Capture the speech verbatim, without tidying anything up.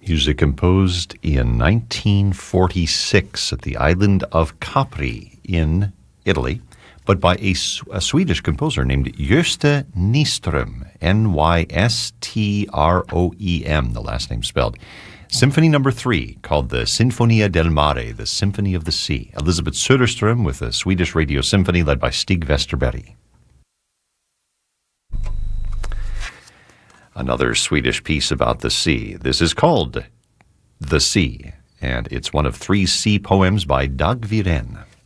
Music composed in nineteen forty-six at the island of Capri in Italy, but by a, a Swedish composer named Gösta Nyström, N Y S T R O E M, the last name spelled. Symphony number three, called the Sinfonia del Mare, the Symphony of the Sea. Elizabeth Söderström with the Swedish Radio Symphony led by Stig Westerberg. Another Swedish piece about the sea. This is called The Sea, and it's one of three sea poems by Dag Viren.